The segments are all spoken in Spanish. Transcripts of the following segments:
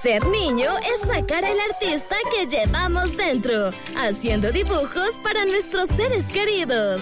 Ser niño es sacar al artista que llevamos dentro, haciendo dibujos para nuestros seres queridos.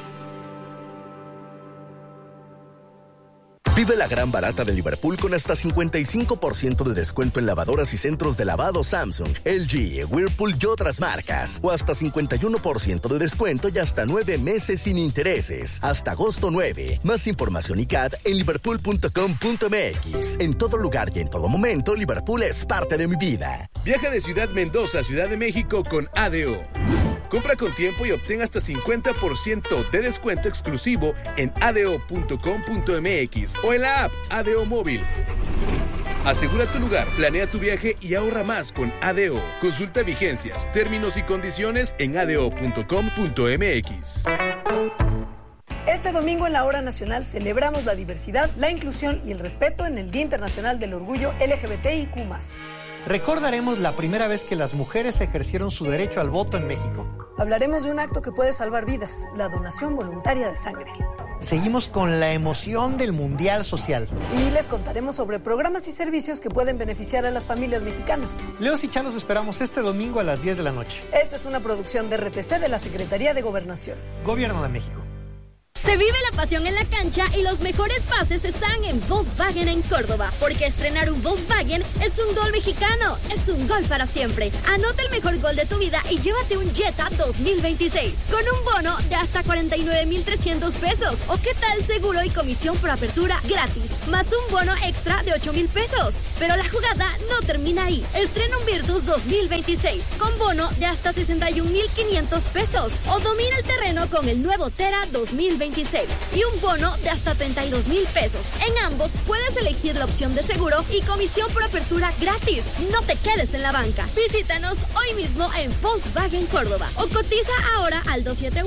Vive la gran barata de Liverpool con hasta 55% de descuento en lavadoras y centros de lavado Samsung, LG, Whirlpool y otras marcas. O hasta 51% de descuento y hasta 9 meses sin intereses. Hasta agosto 9. Más información y CAD en liverpool.com.mx. En todo lugar y en todo momento, Liverpool es parte de mi vida. Viaja de Ciudad Mendoza a Ciudad de México con ADO. Compra con tiempo y obtén hasta 50% de descuento exclusivo en ado.com.mx o en la app ADO Móvil. Asegura tu lugar, planea tu viaje y ahorra más con ADO. Consulta vigencias, términos y condiciones en ado.com.mx. Este domingo en la Hora Nacional celebramos la diversidad, la inclusión y el respeto en el Día Internacional del Orgullo LGBTIQ+. Recordaremos la primera vez que las mujeres ejercieron su derecho al voto en México. Hablaremos de un acto que puede salvar vidas, la donación voluntaria de sangre. Seguimos con la emoción del Mundial Social. Y les contaremos sobre programas y servicios que pueden beneficiar a las familias mexicanas. Leos y Chá los esperamos este domingo a las 10 de la noche. Esta es una producción de RTC de la Secretaría de Gobernación. Gobierno de México. Se vive la pasión en la cancha y los mejores pases están en Volkswagen en Córdoba, porque estrenar un Volkswagen es un gol mexicano, es un gol para siempre. Anota el mejor gol de tu vida y llévate un Jetta 2026 con un bono de hasta 49,300 pesos. ¿O qué tal seguro y comisión por apertura gratis? Más un bono extra de 8,000 pesos. Pero la jugada no termina ahí. Estrena un Virtus 2026 con bono de hasta 61,500 pesos. O domina el terreno con el nuevo Tera 2026 y un bono de hasta 32,000 pesos. En ambos puedes elegir la opción de seguro y comisión por apertura gratis. No te quedes en la banca. Visítanos hoy mismo en Volkswagen Córdoba o cotiza ahora al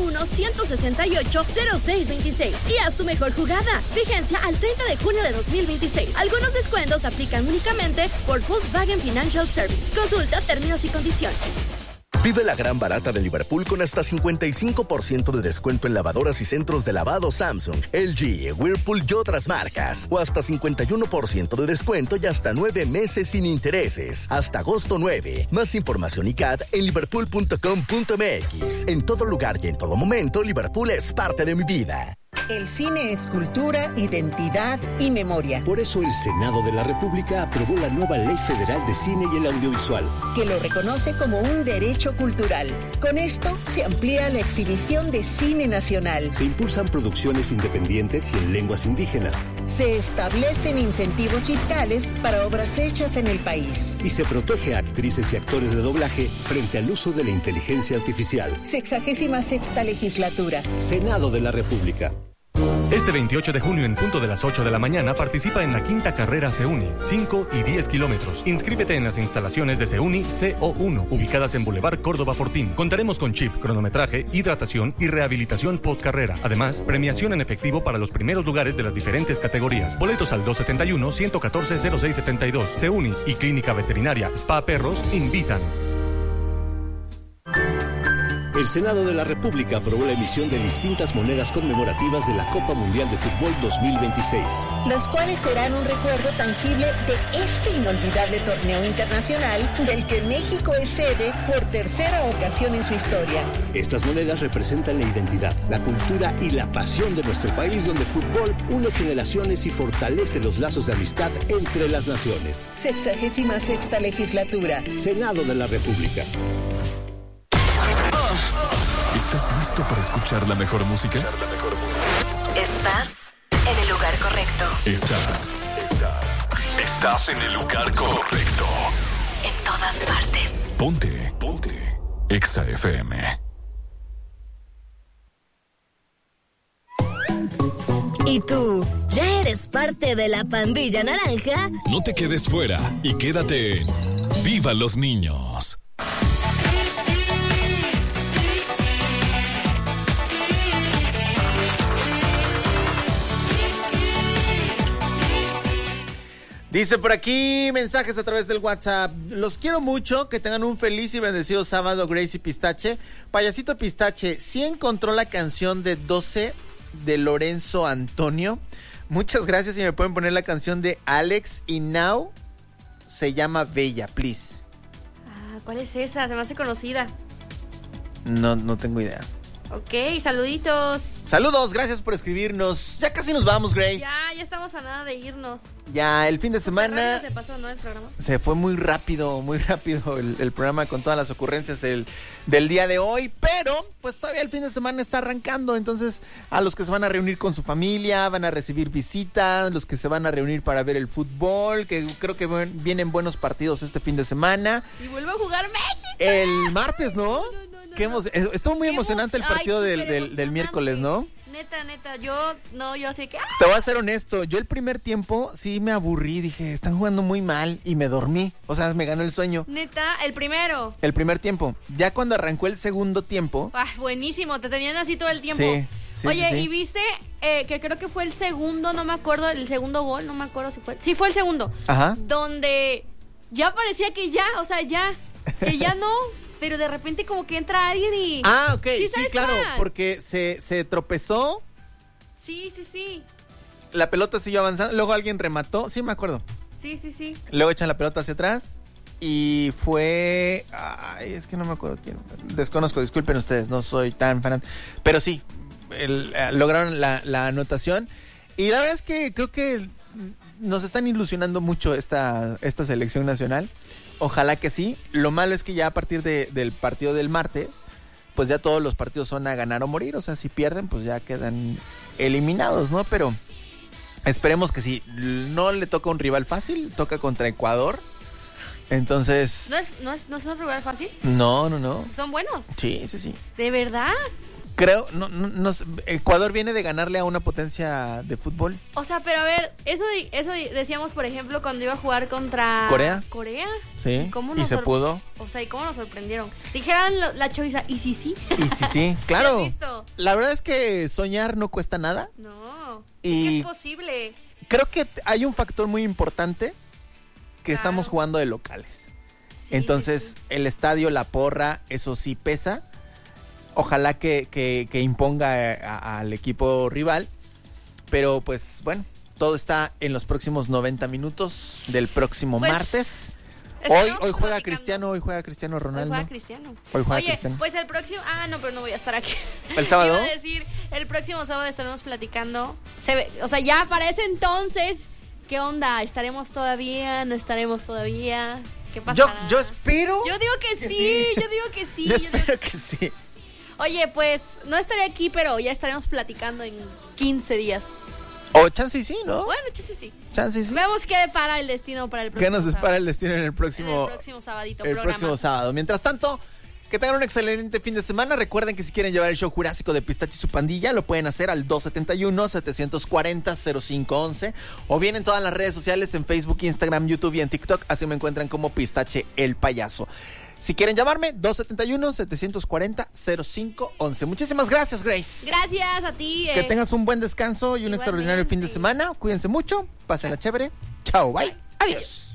271-168-0626 y haz tu mejor jugada. Vigencia al 30 de junio de 2026. Algunos descuentos aplican únicamente por Volkswagen Financial Service. Consulta términos y condiciones. Vive la gran barata de Liverpool con hasta 55% de descuento en lavadoras y centros de lavado Samsung, LG, Whirlpool y otras marcas. O hasta 51% de descuento y hasta 9 meses sin intereses. Hasta agosto 9. Más información y CAD en liverpool.com.mx. En todo lugar y en todo momento, Liverpool es parte de mi vida. El cine es cultura, identidad y memoria. Por eso el Senado de la República aprobó la nueva Ley Federal de Cine y el Audiovisual, que lo reconoce como un derecho cultural. Con esto se amplía la exhibición de cine nacional. Se impulsan producciones independientes y en lenguas indígenas. Se establecen incentivos fiscales para obras hechas en el país. Y se protege a actrices y actores de doblaje frente al uso de la inteligencia artificial. 66ª legislatura. Senado de la República. Este 28 de junio en punto de las 8 de la mañana participa en la quinta carrera CEUNI, 5 y 10 kilómetros. Inscríbete en las instalaciones de CEUNI CO1, ubicadas en Boulevard Córdoba Fortín. Contaremos con chip, cronometraje, hidratación y rehabilitación post-carrera. Además, premiación en efectivo para los primeros lugares de las diferentes categorías. Boletos al 271-114-0672. CEUNI y Clínica Veterinaria Spa Perros invitan. El Senado de la República aprobó la emisión de distintas monedas conmemorativas de la Copa Mundial de Fútbol 2026. Las cuales serán un recuerdo tangible de este inolvidable torneo internacional del que México es sede por tercera ocasión en su historia. Estas monedas representan la identidad, la cultura y la pasión de nuestro país, donde el fútbol une generaciones y fortalece los lazos de amistad entre las naciones. 66ª legislatura. Senado de la República. ¿Estás listo para escuchar la mejor música? Estás en el lugar correcto. Estás en el lugar correcto. En todas partes. Ponte. Exa FM. ¿Y tú, ya eres parte de la pandilla naranja? No te quedes fuera y quédate en ¡Viva los niños! Dice por aquí mensajes a través del WhatsApp. Los quiero mucho, que tengan un feliz y bendecido sábado, Gracie Pistache. Payasito Pistache, ¿sí encontró la canción de 12 de Lorenzo Antonio? Muchas gracias, y me pueden poner la canción de Alex y Now. se llama Bella, please. Ah, ¿cuál es esa? Se me hace conocida. No tengo idea. Ok, saluditos. Saludos, gracias por escribirnos. Ya casi nos vamos, Grace. Ya estamos a nada de irnos. Ya, el fin de semana Se pasó, ¿no? El programa. se fue muy rápido el programa con todas las ocurrencias del día de hoy, pero pues todavía el fin de semana está arrancando, entonces a los que se van a reunir con su familia, van a recibir visitas, los que se van a reunir para ver el fútbol, que creo que vienen buenos partidos este fin de semana. Y vuelve a jugar México. El martes, ¿no? Estuvo muy emocionante el partido del miércoles, ¿no? Neta, yo así que... Te voy a ser honesto, yo el primer tiempo sí me aburrí, dije, están jugando muy mal y me dormí, o sea, me ganó el sueño. Neta, el primero. El primer tiempo, ya cuando arrancó el segundo tiempo... Buenísimo, te tenían así todo el tiempo. Sí, Oye, sí. ¿y viste que creo que fue el segundo, no me acuerdo, el segundo gol, no me acuerdo si fue... Sí, fue el segundo. Ajá. Donde ya parecía que ya no... Pero de repente como que entra alguien y... Ah, ok, sí, claro, cuál? porque se tropezó. Sí. La pelota siguió avanzando, luego alguien remató, sí me acuerdo. Sí. Luego echan la pelota hacia atrás y fue... Ay, es que no me acuerdo quién. Desconozco, disculpen ustedes, no soy tan fan. Pero sí, lograron la anotación. Y la verdad es que creo que nos están ilusionando mucho esta selección nacional. Ojalá que sí. Lo malo es que ya a partir del partido del martes, pues ya todos los partidos son a ganar o morir. O sea, si pierden, pues ya quedan eliminados, ¿no? Pero esperemos que sí. No le toca un rival fácil, toca contra Ecuador. Entonces... ¿No es un rival fácil? No. ¿Son buenos? Sí. ¿De verdad? Creo, no, Ecuador viene de ganarle a una potencia de fútbol. O sea, pero a ver, eso decíamos, por ejemplo, cuando iba a jugar contra... ¿Corea? Sí, y se pudo. O sea, ¿y cómo nos sorprendieron? Dijeran la chaviza, ¿y sí? Y sí, claro. ¿Has visto? La verdad es que soñar no cuesta nada. No, y es que es posible. Creo que hay un factor muy importante, que estamos jugando de locales. Sí, entonces, el estadio, la porra, eso sí pesa. Ojalá que imponga al equipo rival. Pero pues bueno, todo está en los próximos 90 minutos del próximo martes. Hoy juega Cristiano Ronaldo. Hoy juega Cristiano. Pues el próximo... no, pero no voy a estar aquí. ¿El sábado? Iba a decir, el próximo sábado estaremos platicando. O sea, ya para ese entonces, ¿qué onda? ¿Estaremos todavía? ¿No estaremos todavía? ¿Qué pasará? Yo espero... Yo digo que sí. Yo espero que sí. Oye, pues no estaré aquí, pero ya estaremos platicando en 15 días. O chance sí, ¿no? Bueno, chance sí. Sí. Vemos qué depara el destino para el próximo sábado. ¿Qué nos depara el destino en el próximo sabadito programa? El próximo sábado. Mientras tanto, que tengan un excelente fin de semana. Recuerden que si quieren llevar el show jurásico de Pistache y su pandilla, lo pueden hacer al 271-740-0511. O bien en todas las redes sociales, en Facebook, Instagram, YouTube y en TikTok. Así me encuentran como Pistache el Payaso. Si quieren llamarme, 271-740-0511. Muchísimas gracias, Grace. Gracias a ti. Que tengas un buen descanso y un extraordinario fin de semana. Cuídense mucho, pásenla chévere. Chao, bye. Adiós.